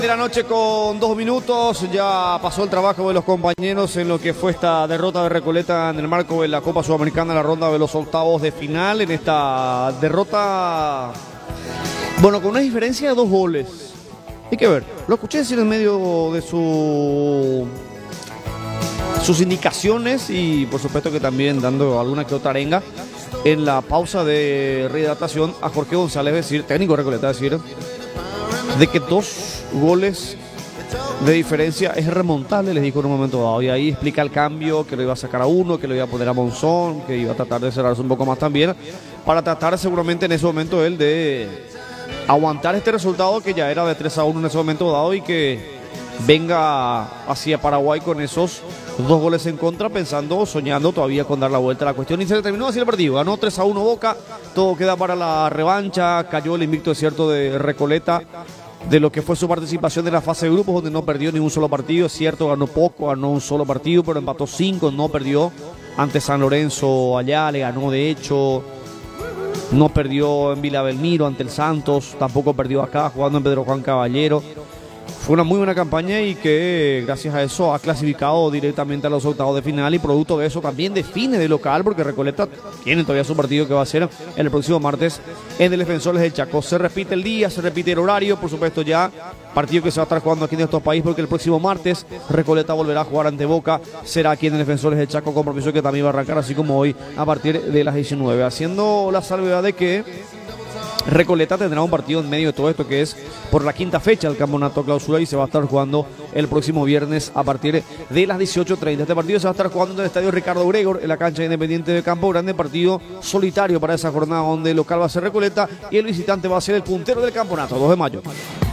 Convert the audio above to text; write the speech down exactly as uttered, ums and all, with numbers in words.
De la noche con dos minutos, ya pasó el trabajo de los compañeros en lo que fue esta derrota de Recoleta en el marco de la Copa Sudamericana, la ronda de los octavos de final. En esta derrota, bueno, con una diferencia de dos goles. Hay que ver, lo escuché decir en medio de su, sus indicaciones y por supuesto que también dando alguna que otra arenga en la pausa de rehidratación a Jorge González, decir, técnico de Recoleta, decir de que dos goles de diferencia es remontable, les dijo en un momento dado, y ahí explica el cambio, que lo iba a sacar a uno, que lo iba a poner a Monzón, que iba a tratar de cerrarse un poco más también, para tratar seguramente en ese momento él de aguantar este resultado que ya era de tres a uno en ese momento dado y que venga hacia Paraguay con esos dos goles en contra, pensando, soñando todavía con dar la vuelta a la cuestión. Y se terminó así el partido, ganó tres a uno Boca, todo queda para la revancha, cayó el invicto desierto de Recoleta de lo que fue su participación en la fase de grupos, donde no perdió ni un solo partido. Es cierto, ganó poco, ganó un solo partido, pero empató cinco, no perdió ante San Lorenzo allá, le ganó de hecho, no perdió en Vila Belmiro ante el Santos, tampoco perdió acá jugando en Pedro Juan Caballero. Fue una muy buena campaña y que gracias a eso ha clasificado directamente a los octavos de final, y producto de eso también define de local, porque Recoleta tiene todavía su partido que va a ser el próximo martes en el Defensores del Chaco. Se repite el día, se repite el horario, por supuesto ya partido que se va a estar jugando aquí en nuestro país, porque el próximo martes Recoleta volverá a jugar ante Boca, será aquí en el Defensores del Chaco, compromiso que también va a arrancar así como hoy a partir de las diecinueve, haciendo la salvedad de que Recoleta tendrá un partido en medio de todo esto, que es por la quinta fecha del campeonato clausura, y se va a estar jugando el próximo viernes a partir de las dieciocho treinta. Este partido se va a estar jugando en el estadio Ricardo Gregor, en la cancha Independiente de Campo Grande, partido solitario para esa jornada donde el local va a ser Recoleta y el visitante va a ser el puntero del campeonato, dos de mayo.